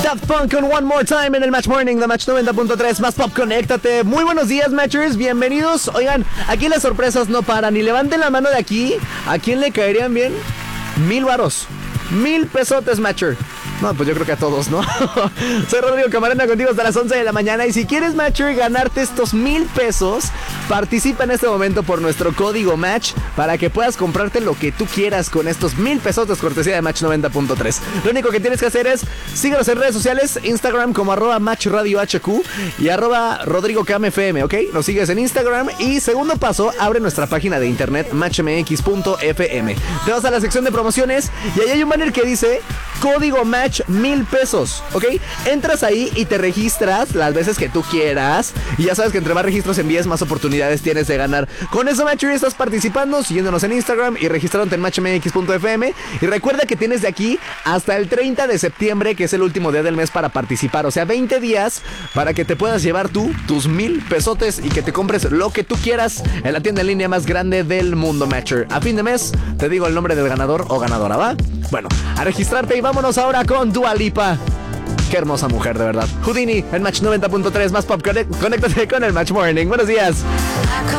Daft Punk con One More Time en el Match Morning de Match 90.3 más Pop, conéctate. Muy buenos días, Matchers, bienvenidos. Oigan, aquí las sorpresas no paran y levanten la mano de aquí. ¿A quién le caerían bien? 1,000 varos, 1,000 pesotes, Matcher. No, pues yo creo que a todos, ¿no? Soy Rodrigo Camarena contigo hasta las 11 de la mañana. Y si quieres, Matcher, ganarte estos 1,000 pesos, participa en este momento por nuestro código Match para que puedas comprarte lo que tú quieras con estos 1,000 pesos cortesía de Match 90.3. Lo único que tienes que hacer es síguenos en redes sociales, Instagram como @MatchRadioHQ y @RodrigoCamFM, ¿ok? Nos sigues en Instagram y segundo paso, abre nuestra página de internet matchmx.fm. Te vas a la sección de promociones y ahí hay un banner que dice código Match 1,000 pesos, ¿ok? Entras ahí y te registras las veces que tú quieras. Y ya sabes que entre más registros envíes, más oportunidades tienes de ganar. Con eso, Matcher, estás participando, siguiéndonos en Instagram y registrándote en matchmx.fm. Y recuerda que tienes de aquí hasta el 30 de septiembre, que es el último día del mes para participar. O sea, 20 días para que te puedas llevar tú tus 1,000 pesotes y que te compres lo que tú quieras en la tienda en línea más grande del mundo, Matcher. A fin de mes, te digo el nombre del ganador o ganadora, ¿va? Bueno, a registrarte y vámonos ahora con Dua Lipa. Qué hermosa mujer, de verdad. Houdini en Match 90.3 más Pop. Conéctate con el Match Morning. Buenos días.